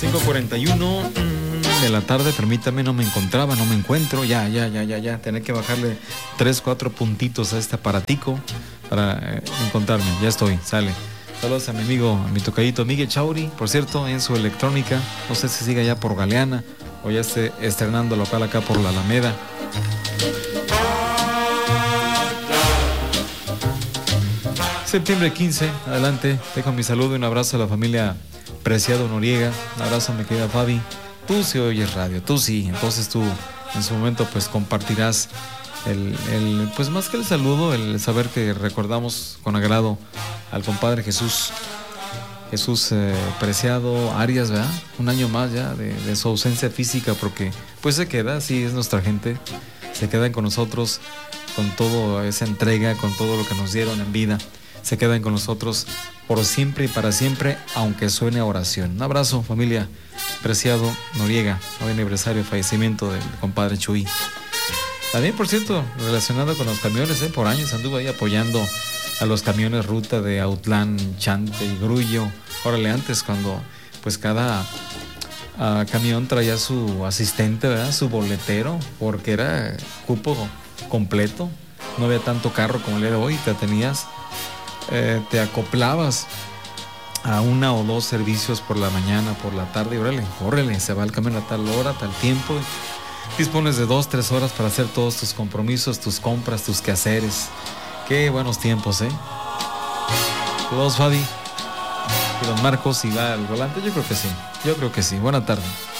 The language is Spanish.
5:41 de la tarde, permítame, no me encuentro, ya, tener que bajarle 3-4 puntitos a este aparatico para encontrarme, ya estoy, sale. Saludos a mi amigo, a mi tocayito Miguel Chauri, por cierto, en su electrónica, no sé si siga ya por Galeana o ya esté estrenando local acá por la Alameda. Septiembre 15, adelante, dejo mi saludo y un abrazo a la familia Preciado Noriega, un abrazo a mi querida Fabi. Tú sí oyes radio, tú sí, entonces tú en su momento pues compartirás pues más que el saludo, el saber que recordamos con agrado al compadre Jesús Preciado Arias, ¿verdad? Un año más ya de su ausencia física, porque pues se queda, sí, es nuestra gente, se quedan con nosotros con toda esa entrega, con todo lo que nos dieron en vida, se quedan con nosotros por siempre y para siempre, aunque suene a oración. Un abrazo, familia Preciado Noriega, hoy aniversario de fallecimiento del compadre Chuy. También, por cierto, relacionado con los camiones, por años anduve ahí apoyando a los camiones ruta de Autlán, Chante y Grullo. Órale, antes cuando pues cada camión traía su asistente, ¿verdad? Su boletero, porque era cupo completo, no había tanto carro como el día de hoy, te acoplabas a 1 o 2 servicios por la mañana, por la tarde, y órale, se va el camión a tal hora, tal tiempo. Dispones de 2-3 horas para hacer todos tus compromisos, tus compras, tus quehaceres. Qué buenos tiempos, ¿eh? Saludos, Fabi. Y don Marcos, ¿y va al volante? Yo creo que sí. Buena tarde.